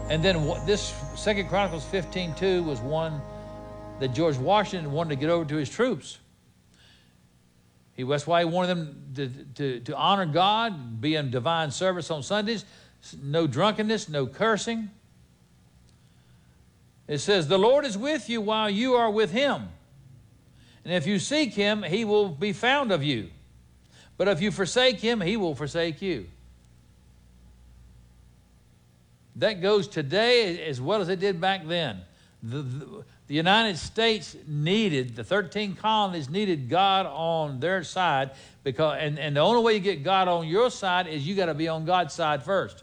And then this 2 Chronicles 15:2 was one that George Washington wanted to get over to his troops. That's why he wanted them to honor God, be in divine service on Sundays, no drunkenness, no cursing. It says, the Lord is with you while you are with him. And if you seek him, he will be found of you. But if you forsake him, he will forsake you. That goes today as well as it did back then. The United States needed, the 13 colonies needed God on their side, because, and the only way you get God on your side is you got to be on God's side first.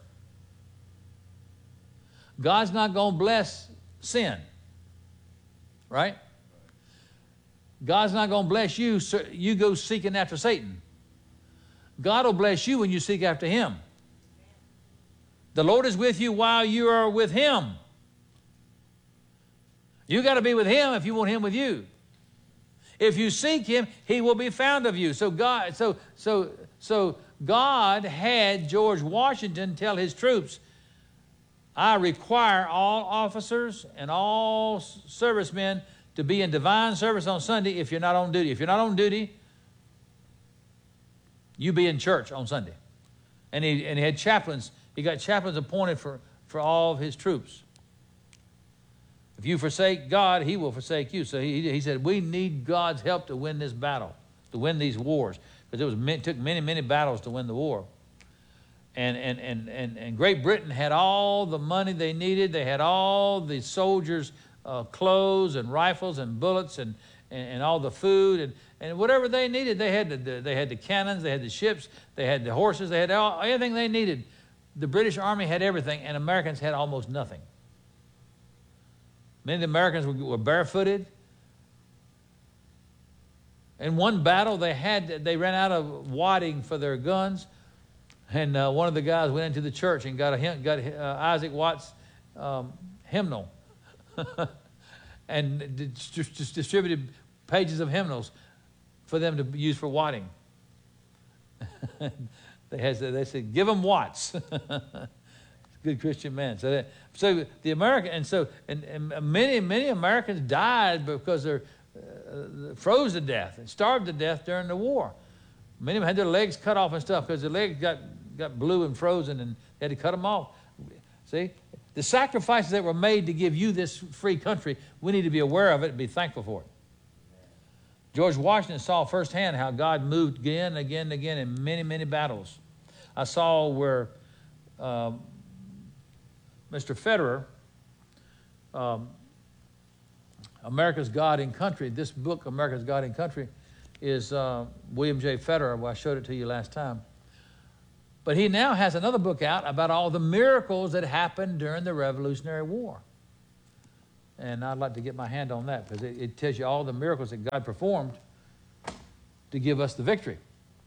God's not going to bless sin, right? God's not going to bless you, so you go seeking after Satan. God will bless you when you seek after him. The Lord is with you while you are with him. You got to be with him if you want him with you. If you seek him, he will be found of you. So God had George Washington tell his troops, I require all officers and all servicemen to be in divine service on Sunday if you're not on duty. If you're not on duty, you be in church on Sunday. And he had chaplains. He got chaplains appointed for all of his troops. If you forsake God, he will forsake you. So he said, we need God's help to win this battle, to win these wars. Because it took many, many battles to win the war. And Great Britain had all the money they needed. They had all the soldiers' clothes and rifles and bullets and all the food and whatever they needed. They had the cannons, they had the ships, they had the horses, they had everything they needed. The British Army had everything, and Americans had almost nothing. Many of the Americans were barefooted. In one battle, they ran out of wadding for their guns, and one of the guys went into the church and got Isaac Watts' hymnal, and just distributed pages of hymnals for them to use for wadding. They said, give them Watts. Good Christian man. So the American, and many Americans died because they're froze to death and starved to death during the war. Many of them had their legs cut off and stuff because their legs got blue and frozen, and they had to cut them off. See, the sacrifices that were made to give you this free country, we need to be aware of it and be thankful for it. George Washington saw firsthand how God moved again and again and again in many, many battles. I saw where Mr. Federer, America's God and Country, this book, America's God and Country, is William J. Federer. Well, I showed it to you last time. But he now has another book out about all the miracles that happened during the Revolutionary War. And I'd like to get my hand on that because it tells you all the miracles that God performed to give us the victory.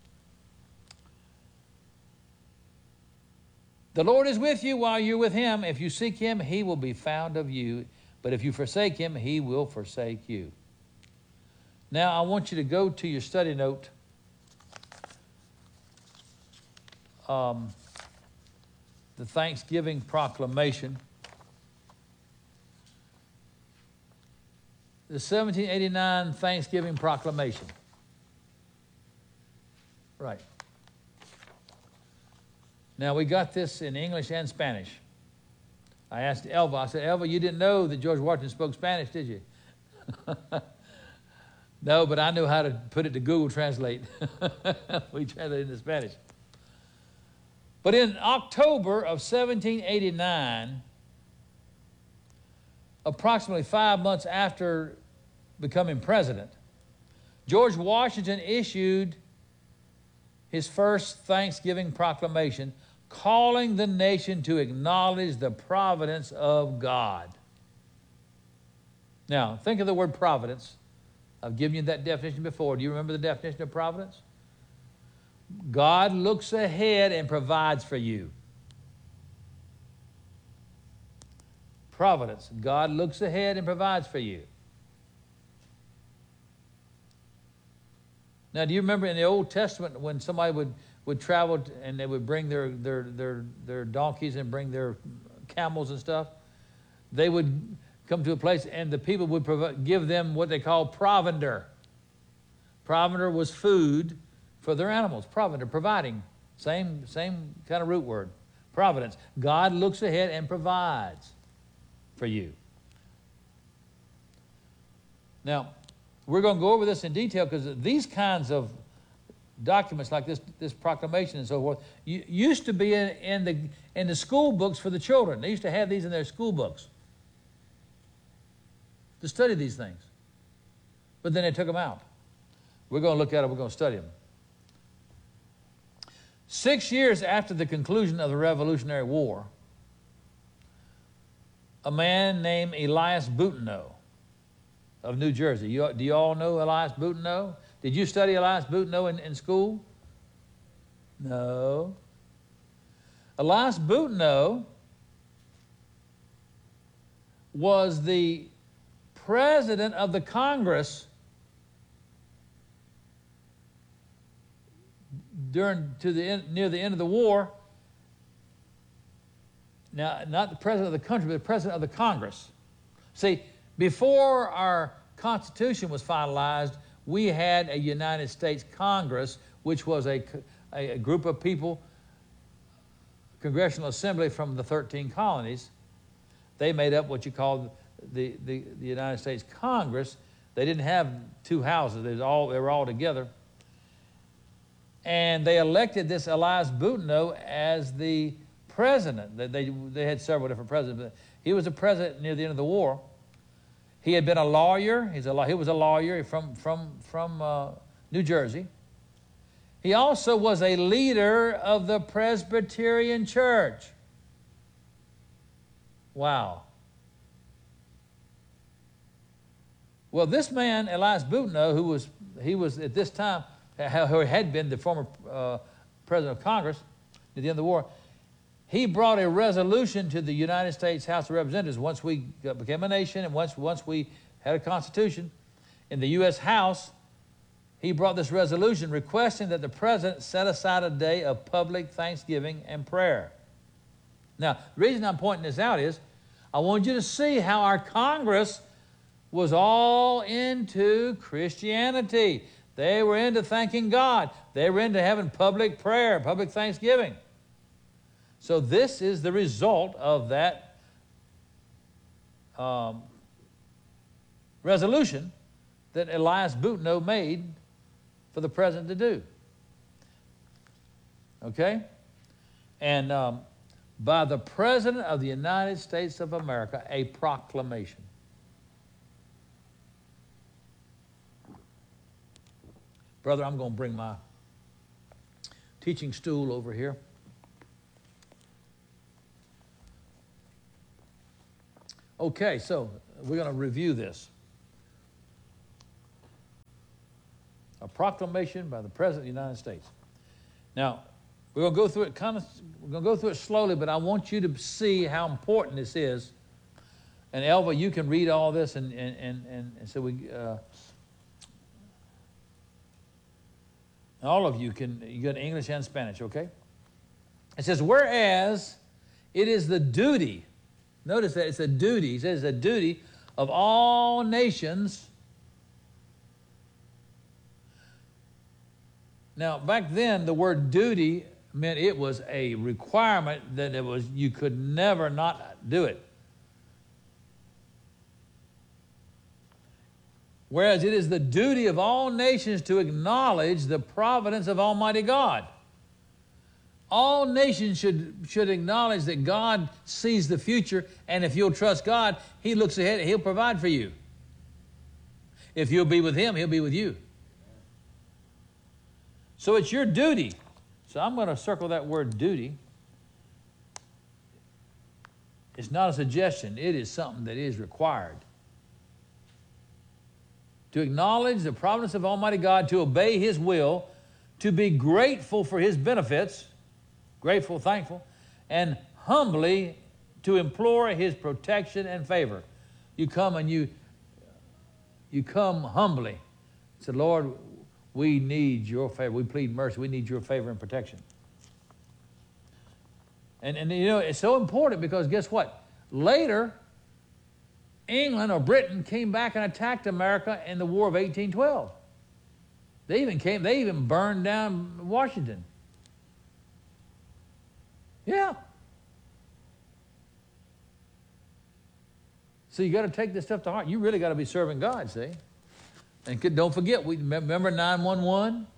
The Lord is with you while you're with him. If you seek him, he will be found of you. But if you forsake him, he will forsake you. Now, I want you to go to your study note. The Thanksgiving Proclamation. The 1789 Thanksgiving Proclamation. Right. Now, we got this in English and Spanish. I asked Elva, I said, Elva, you didn't know that George Washington spoke Spanish, did you? No, but I knew how to put it to Google Translate. We translated it into Spanish. But in October of 1789, approximately 5 months after becoming president, George Washington issued his first Thanksgiving proclamation, calling the nation to acknowledge the providence of God. Now, think of the word providence. I've given you that definition before. Do you remember the definition of providence? God looks ahead and provides for you. Providence. God looks ahead and provides for you. Now, do you remember in the Old Testament when somebody would travel and they would bring their donkeys and bring their camels and stuff, they would come to a place and the people would give them what they call provender. Provender was food for their animals. Provender, providing. Same kind of root word. Providence. God looks ahead and provides for you. Now, we're going to go over this in detail because these kinds of documents like this proclamation and so forth used to be in the school books for the children. They used to have these in their school books to study these things. But then they took them out. We're going to look at them. We're going to study them. 6 years after the conclusion of the Revolutionary War, a man named Elias Boutineau of New Jersey. Do you all know Elias Boutineau? Did you study Elias Boutineau in school? No. Elias Boutineau was the president of the Congress near the end of the war. Now, not the president of the country, but the president of the Congress. See, before our Constitution was finalized, we had a United States Congress, which was a group of people, Congressional Assembly from the 13 colonies. They made up what you call the United States Congress. They didn't have two houses. They were all together. And they elected this Elias Boutineau as the president. They had several different presidents, but he was the president near the end of the war. He had been a lawyer. He was a lawyer from New Jersey. He also was a leader of the Presbyterian Church. Wow. Well, this man, Elias Boutineau, he was at this time, who had been the former president of Congress at the end of the war, he brought a resolution to the United States House of Representatives once we became a nation and once we had a constitution. In the U.S. House, he brought this resolution requesting that the president set aside a day of public thanksgiving and prayer. Now, the reason I'm pointing this out is I want you to see how our Congress was all into Christianity. They were into thanking God. They were into having public prayer, public thanksgiving. So this is the result of that resolution that Elias Boutineau made for the president to do. Okay? And by the President of the United States of America, a proclamation. Brother, I'm going to bring my teaching stool over here. Okay, so we're going to review this. A proclamation by the President of the United States. Now, we're going to go through it we're going to go through it slowly, but I want you to see how important this is. And Elva, you can read all this, and so all of you got English and Spanish, okay? It says, whereas it is the duty, notice that it's a duty, he says it's a duty of all nations. Now, back then, the word duty meant it was a requirement that you could never not do it. Whereas it is the duty of all nations to acknowledge the providence of Almighty God. All nations should acknowledge that God sees the future, and if you'll trust God, He looks ahead and He'll provide for you. If you'll be with Him, He'll be with you. So it's your duty. So I'm going to circle that word duty. It's not a suggestion. It is something that is required. To acknowledge the providence of Almighty God, to obey His will, to be grateful for His benefits, grateful, thankful, and humbly to implore His protection and favor. You come and you come humbly. Say, Lord, we need your favor. We plead mercy. We need your favor and protection. And you know, it's so important because guess what? Later, England or Britain came back and attacked America in the War of 1812. They even burned down Washington. Yeah. So you got to take this stuff to heart. You really got to be serving God, see? And don't forget, we remember 911?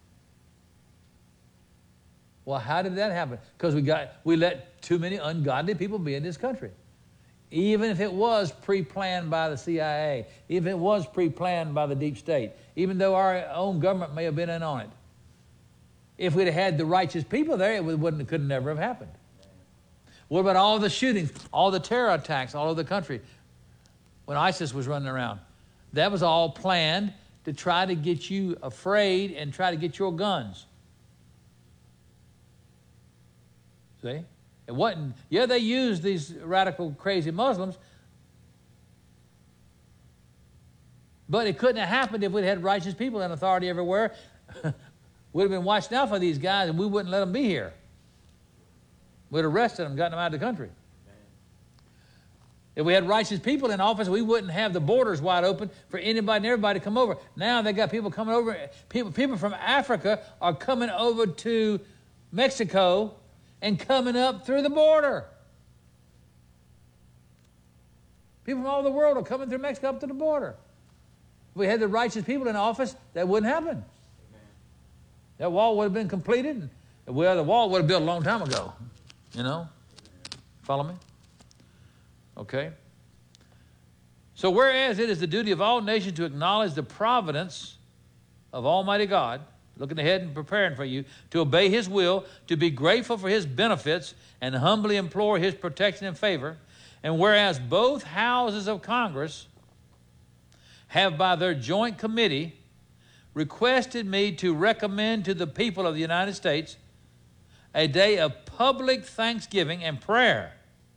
Well, how did that happen? Because we let too many ungodly people be in this country. Even if it was pre-planned by the CIA, even if it was pre-planned by the deep state, even though our own government may have been in on it. If we'd have had the righteous people there, it could never have happened. What about all the shootings, all the terror attacks all over the country when ISIS was running around? That was all planned to try to get you afraid and try to get your guns. See? It wasn't, yeah, they used these radical, crazy Muslims, but it couldn't have happened if we'd had righteous people in authority everywhere. We'd have been watching out for these guys, and we wouldn't let them be here. We'd arrested them, gotten them out of the country. If we had righteous people in office, we wouldn't have the borders wide open for anybody and everybody to come over. Now they got people coming over. People from Africa are coming over to Mexico and coming up through the border. People from all over the world are coming through Mexico up to the border. If we had the righteous people in office, that wouldn't happen. Amen. That wall would have been completed. Well, the wall would have been built a long time ago. You know? Follow me? Okay. So whereas it is the duty of all nations to acknowledge the providence of Almighty God, looking ahead and preparing for you, to obey His will, to be grateful for His benefits, and humbly implore His protection and favor, and whereas both houses of Congress have by their joint committee requested me to recommend to the people of the United States a day of public thanksgiving and prayer.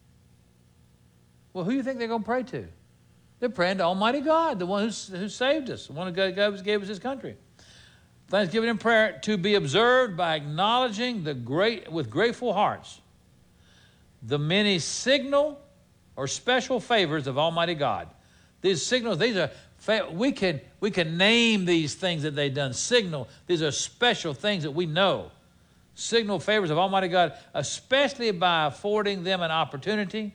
Well, who do you think they're going to pray to? They're praying to Almighty God, the one who saved us, the one who gave us His country. Thanksgiving and prayer to be observed by acknowledging with grateful hearts the many signal or special favors of Almighty God. These signals, we can name these things that they've done. Signal, these are special things that we know. Signal favors of Almighty God, especially by affording them an opportunity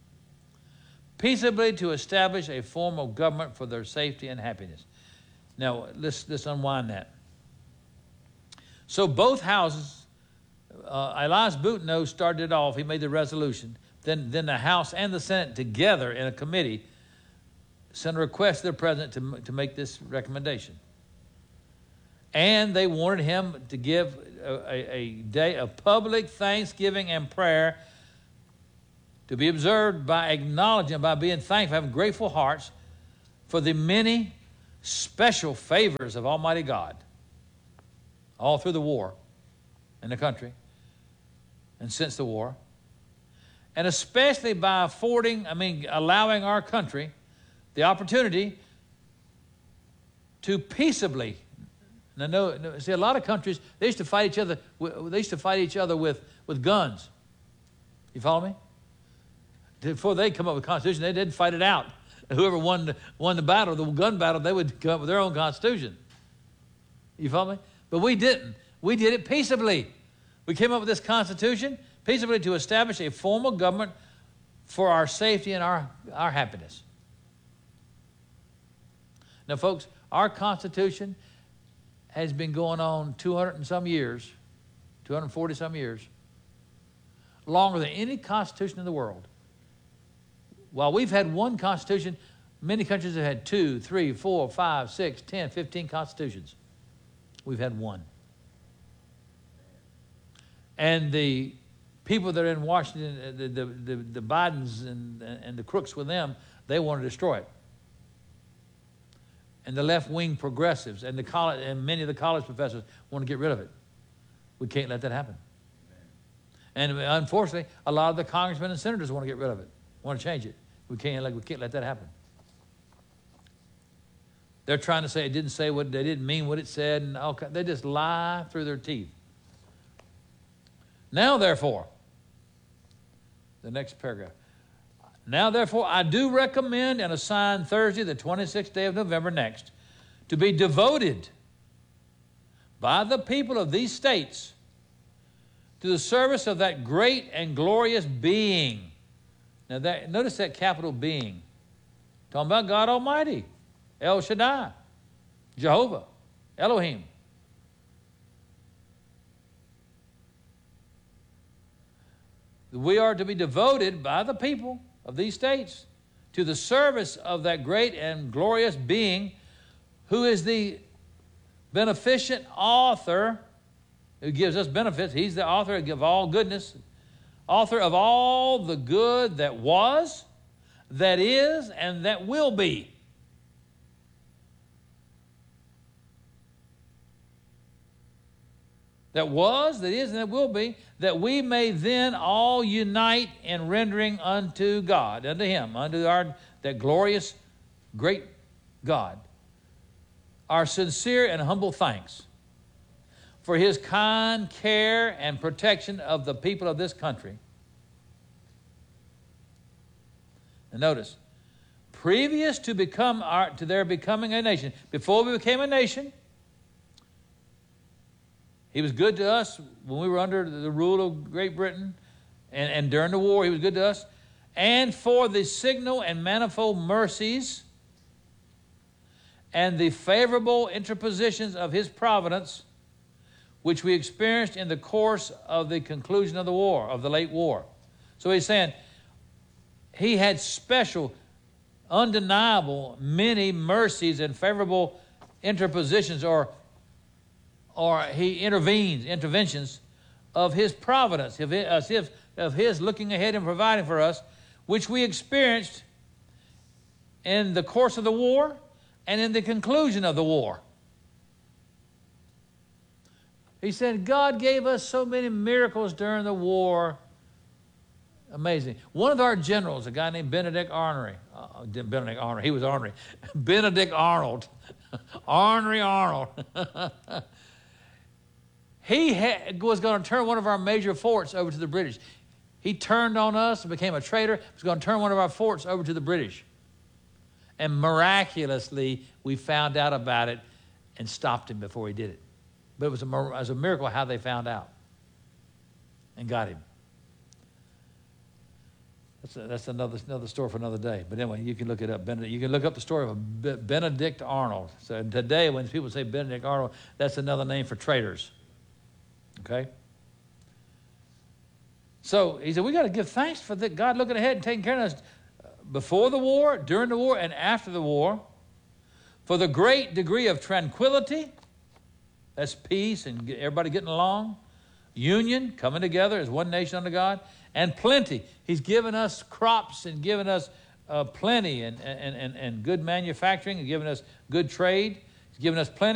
peaceably to establish a form of government for their safety and happiness. Now, let's unwind that. So both houses, Elias Boutno started it off. He made the resolution. Then the House and the Senate together in a committee sent a request to the President to make this recommendation. And they wanted him to give a day of public thanksgiving and prayer to be observed by acknowledging, by being thankful, having grateful hearts for the many special favors of Almighty God all through the war in the country and since the war, and especially by allowing our country the opportunity to peaceably. Now, see, a lot of countries, they used to fight each other. They used to fight each other with guns. You follow me? Before they come up with a constitution, they didn't fight it out. Whoever won the battle, the gun battle, they would come up with their own constitution. You follow me? But we didn't. We did it peaceably. We came up with this constitution peaceably to establish a formal government for our safety and our happiness. Now, folks, our Constitution has been going on 200 and some years, 240 some years, longer than any constitution in the world. While we've had one constitution, many countries have had 2, 3, 4, 5, 6, 10, 15 constitutions. We've had one. And the people that are in Washington, the Bidens and the crooks with them, they want to destroy it. And the left-wing progressives and many of the college professors want to get rid of it. We can't let that happen. And unfortunately, a lot of the congressmen and senators want to get rid of it, want to change it. We can't let that happen. They're trying to say it didn't say what they didn't mean what it said, and they just lie through their teeth. Now, therefore, The next paragraph. Now, therefore, I do recommend and assign Thursday, the 26th day of November next, to be devoted by the people of these states to the service of that great and glorious being. Now, notice that capital being. Talking about God Almighty, El Shaddai, Jehovah, Elohim. We are to be devoted by the people of these states to the service of that great and glorious being who is the beneficent author who gives us benefits. He's the author of all goodness, author of all the good that was, that is, and that will be. That was, that is, and that will be, that we may then all unite in rendering unto God, unto Him, unto that glorious, great God, our sincere and humble thanks for His kind care and protection of the people of this country. And notice, previous to their becoming a nation, before we became a nation, He was good to us when we were under the rule of Great Britain, and during the war He was good to us. And for the signal and manifold mercies and the favorable interpositions of His providence, which we experienced in the course of the conclusion of the war, of the late war. So He's saying He had special, undeniable, many mercies and favorable interpositions, or He interventions of His providence, of His looking ahead and providing for us, which we experienced in the course of the war and in the conclusion of the war. He said, God gave us so many miracles during the war. Amazing. One of our generals, a guy named Benedict Arnold, he was ornery. Benedict Arnold. Ornery Arnold. He was going to turn one of our major forts over to the British. He turned on us and became a traitor. He was going to turn one of our forts over to the British. And miraculously, we found out about it and stopped him before he did it. But it was a miracle how they found out and got him. That's another story for another day. But anyway, you can look it up. You can look up the story of Benedict Arnold. So today, when people say Benedict Arnold, that's another name for traitors. Okay? So he said, we got to give thanks for God looking ahead and taking care of us before the war, during the war, and after the war, for the great degree of tranquility, that's peace and everybody getting along, union, coming together as one nation under God, and plenty. He's given us crops and given us plenty and good manufacturing and given us good trade. He's given us plenty.